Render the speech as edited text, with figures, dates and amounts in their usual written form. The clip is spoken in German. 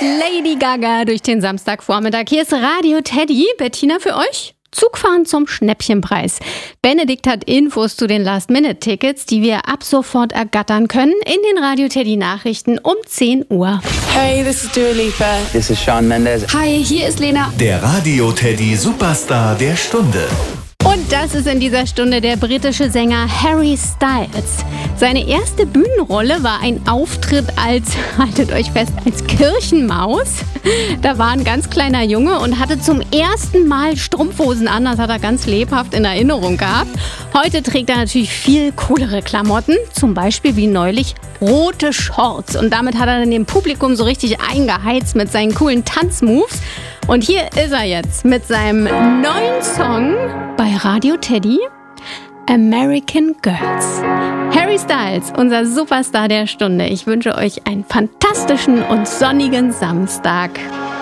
Lady Gaga durch den Samstagvormittag. Hier ist Radio Teddy. Bettina für euch. Zugfahren zum Schnäppchenpreis. Benedikt hat Infos zu den Last-Minute-Tickets, die wir ab sofort ergattern können, in den Radio Teddy Nachrichten um 10 Uhr. Hey, this is Dua Lipa. This is Shawn Mendes. Hi, hier ist Lena. Der Radio Teddy Superstar der Stunde. Und das ist in dieser Stunde der britische Sänger Harry Styles. Seine erste Bühnenrolle war ein Auftritt als, haltet euch fest, als Kirchenmaus. Da war ein ganz kleiner Junge und hatte zum ersten Mal Strumpfhosen an. Das hat er ganz lebhaft in Erinnerung gehabt. Heute trägt er natürlich viel coolere Klamotten, zum Beispiel wie neulich rote Shorts. Und damit hat er dann dem Publikum so richtig eingeheizt mit seinen coolen Tanzmoves. Und hier ist er jetzt mit seinem neuen Song bei Radio Teddy, American Girls. Harry Styles, unser Superstar der Stunde. Ich wünsche euch einen fantastischen und sonnigen Samstag.